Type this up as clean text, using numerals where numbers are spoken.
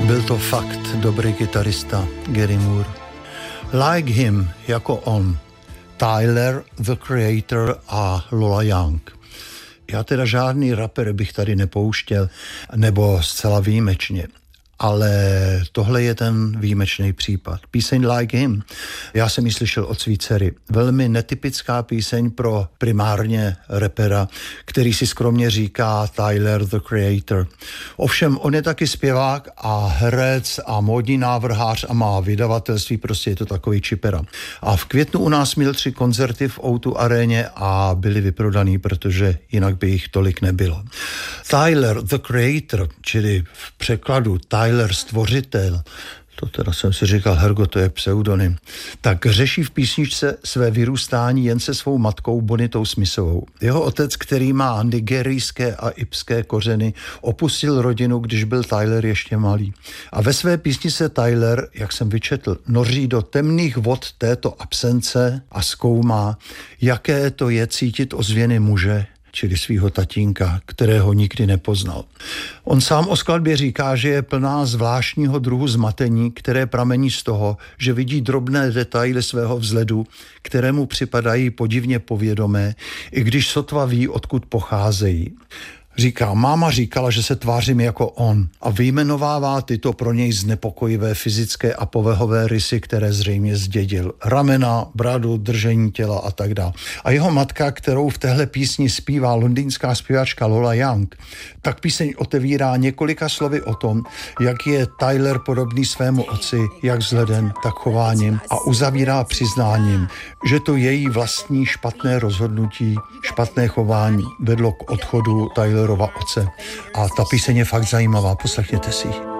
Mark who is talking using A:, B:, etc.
A: Byl to fakt dobrý kytarista Gary Moore. Like Him, jako on. Tyler, The Creator a Lola Young. Já teda žádný rapper bych tady nepouštěl, nebo zcela výjimečně. Ale tohle je ten výjimečný případ. Píseň Like Him, já jsem ji slyšel od svý dcery. Velmi netypická píseň pro primárně rapera, který si skromně říká Tyler, the Creator. Ovšem, on je taky zpěvák a herec a módní návrhář a má vydavatelství, prostě je to takový čipera. A v květnu u nás měl 3 koncerty v O2 aréně a byly vyprodaný, protože jinak by jich tolik nebylo. Tyler, the Creator, čili v překladu Tyler, stvořitel, to teda jsem si říkal, Hergo, to je pseudonym, tak řeší v písničce své vyrůstání jen se svou matkou Bonitou Smithovou. Jeho otec, který má nigerijské a ibské kořeny, opustil rodinu, když byl Tyler ještě malý. A ve své písni se Tyler, jak jsem vyčetl, noří do temných vod této absence a zkoumá, jaké to je cítit ozvěny muže, čili svýho tatínka, kterého nikdy nepoznal. On sám o skladbě říká, že je plná zvláštního druhu zmatení, které pramení z toho, že vidí drobné detaily svého vzhledu, které mu připadají podivně povědomé, i když sotva ví, odkud pocházejí. Říká, máma říkala, že se tvářím jako on a vyjmenovává tyto pro něj znepokojivé fyzické a povahové rysy, které zřejmě zdědil. Ramena, bradu, držení těla a tak dále. A jeho matka, kterou v téhle písni zpívá londýnská zpěvačka Lola Young, tak píseň otevírá několika slovy o tom, jak je Tyler podobný svému otci, jak vzhledem, tak chováním a uzavírá přiznáním, že to její vlastní špatné rozhodnutí, špatné chování vedlo k odchodu Tylerova otce. A ta píseň je fakt zajímavá, poslechněte si ji.